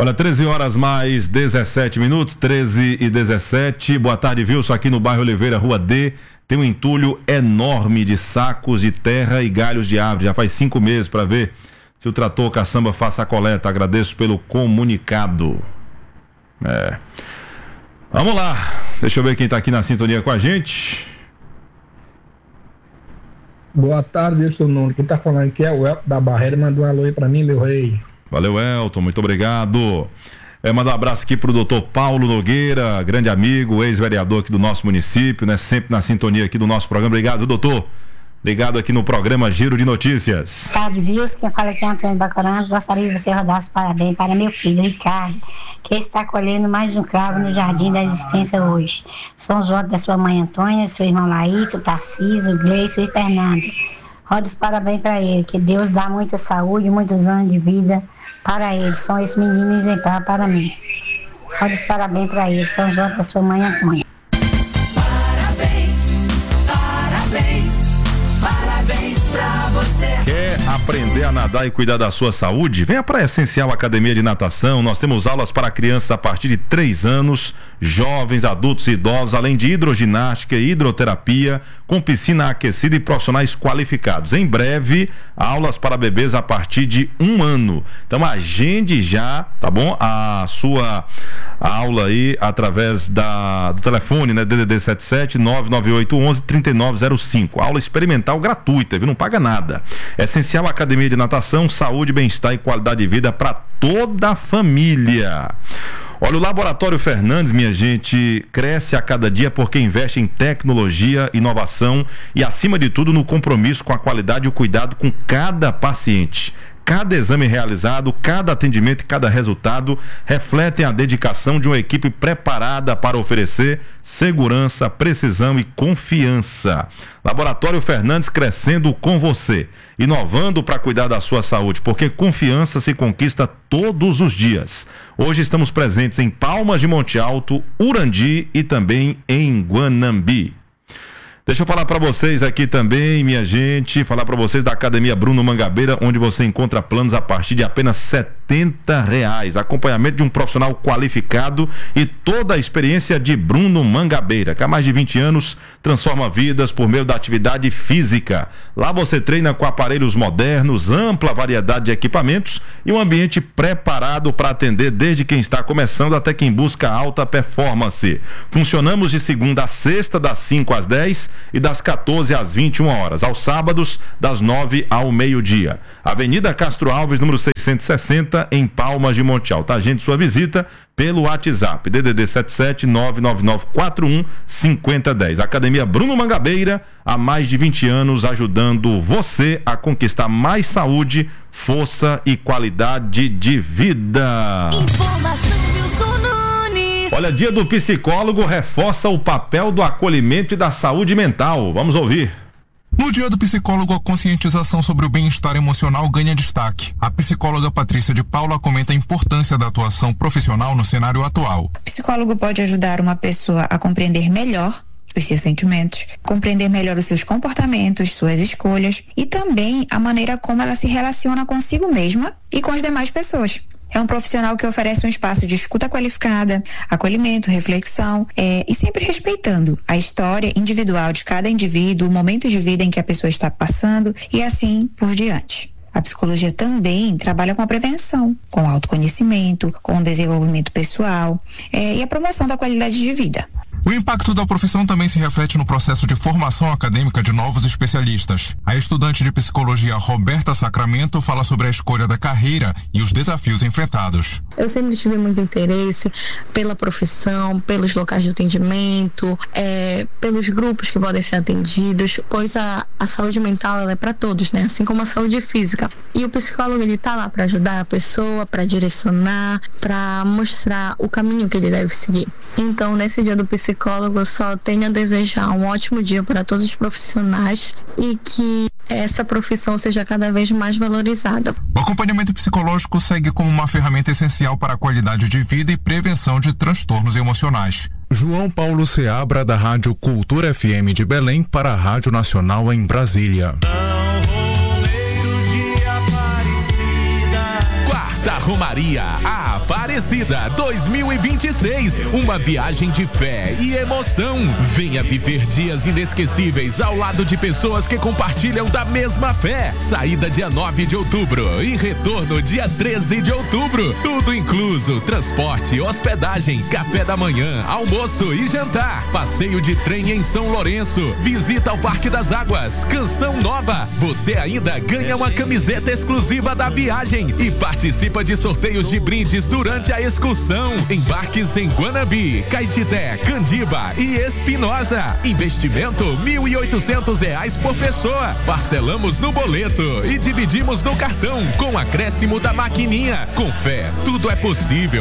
Olha, 13 horas mais 17 minutos, 13h17. Boa tarde, Wilson, aqui no bairro Oliveira, Rua D. Tem um entulho enorme de sacos de terra e galhos de árvore. Já faz 5 meses para ver se o trator caçamba faça a coleta. Agradeço pelo comunicado. Vamos lá. Deixa eu ver quem está aqui na sintonia com a gente. Boa tarde, Wilson Nunes. Quem tá falando aqui é o Elton da Barreira. Mandou um alô aí pra mim, meu rei. Valeu, Elton, muito obrigado. Mandar um abraço aqui pro doutor Paulo Nogueira, grande amigo, ex-vereador aqui do nosso município, né? Sempre na sintonia aqui do nosso programa. Obrigado, doutor. Ligado aqui no programa Giro de Notícias. Ricardo Wilson, quem fala aqui é Antônio Bacoranga. Gostaria de você rodar os parabéns para meu filho, Ricardo, que está colhendo mais um cravo no jardim da existência hoje. São os votos da sua mãe Antônia, seu irmão Laíto, Tarcísio, Gleison e Fernando. Roda os parabéns para ele, que Deus dá muita saúde, muitos anos de vida para ele. São esses meninos exemplar para mim. Roda os parabéns para ele, são os votos da sua mãe Antônia. Quer aprender a nadar e cuidar da sua saúde? Venha para a Essencial Academia de Natação. Nós temos aulas para crianças a partir de 3 anos, jovens, adultos e idosos, além de hidroginástica e hidroterapia, com piscina aquecida e profissionais qualificados. Em breve, aulas para bebês a partir de 1 ano. Então agende já, tá bom? A sua aula aí através do telefone, né? DDD 77 998 11 3905. Aula experimental gratuita, viu? Não paga nada. Essencial Academia de Natação, saúde, bem-estar e qualidade de vida para toda a família. Olha, o Laboratório Fernandes, minha gente, cresce a cada dia porque investe em tecnologia, inovação e, acima de tudo, no compromisso com a qualidade e o cuidado com cada paciente. Cada exame realizado, cada atendimento e cada resultado refletem a dedicação de uma equipe preparada para oferecer segurança, precisão e confiança. Laboratório Fernandes crescendo com você, inovando para cuidar da sua saúde, porque confiança se conquista todos os dias. Hoje estamos presentes em Palmas de Monte Alto, Urandi e também em Guanambi. Deixa eu falar para vocês aqui também, minha gente, falar para vocês da Academia Bruno Mangabeira, onde você encontra planos a partir de apenas R$70, acompanhamento de um profissional qualificado e toda a experiência de Bruno Mangabeira, que há mais de 20 anos transforma vidas por meio da atividade física. Lá você treina com aparelhos modernos, ampla variedade de equipamentos e um ambiente preparado para atender desde quem está começando até quem busca alta performance. Funcionamos de segunda a sexta, das 5 às 10 e das 14 às 21 horas, aos sábados das 9 ao meio-dia. Avenida Castro Alves, número 660, em Palmas de Monte Alto. Agende sua visita pelo WhatsApp, DDD 77 99941 5010. Academia Bruno Mangabeira, há mais de 20 anos, ajudando você a conquistar mais saúde, força e qualidade de vida. Olha, Dia do Psicólogo reforça o papel do acolhimento e da saúde mental. Vamos ouvir. No Dia do Psicólogo, a conscientização sobre o bem-estar emocional ganha destaque. A psicóloga Patrícia de Paula comenta a importância da atuação profissional no cenário atual. O psicólogo pode ajudar uma pessoa a compreender melhor os seus sentimentos, compreender melhor os seus comportamentos, suas escolhas e também a maneira como ela se relaciona consigo mesma e com as demais pessoas. É um profissional que oferece um espaço de escuta qualificada, acolhimento, reflexão, e sempre respeitando a história individual de cada indivíduo, o momento de vida em que a pessoa está passando e assim por diante. A psicologia também trabalha com a prevenção, com o autoconhecimento, com o desenvolvimento pessoal, e a promoção da qualidade de vida. O impacto da profissão também se reflete no processo de formação acadêmica de novos especialistas. A estudante de psicologia Roberta Sacramento fala sobre a escolha da carreira e os desafios enfrentados. Eu sempre tive muito interesse pela profissão, pelos locais de atendimento, pelos grupos que podem ser atendidos, pois a saúde mental ela é para todos, né? Assim como a saúde física. E o psicólogo ele tá lá para ajudar a pessoa, para direcionar, para mostrar o caminho que ele deve seguir. Então, nesse Dia do Psicólogo, eu só tenho a desejar um ótimo dia para todos os profissionais e que essa profissão seja cada vez mais valorizada. O acompanhamento psicológico segue como uma ferramenta essencial para a qualidade de vida e prevenção de transtornos emocionais. João Paulo Seabra, da Rádio Cultura FM de Belém, para a Rádio Nacional em Brasília. Da Romaria à Aparecida 2026, uma viagem de fé e emoção. Venha viver dias inesquecíveis ao lado de pessoas que compartilham da mesma fé. Saída dia 9 de outubro e retorno dia 13 de outubro. Tudo incluso: transporte, hospedagem, café da manhã, almoço e jantar. Passeio de trem em São Lourenço. Visita ao Parque das Águas. Canção nova. Você ainda ganha uma camiseta exclusiva da viagem e participa de sorteios de brindes durante a excursão. Embarques em Guanabi, Caetité, Candiba e Espinosa. Investimento R$1.800 por pessoa. Parcelamos no boleto e dividimos no cartão com acréscimo da maquininha. Com fé, tudo é possível.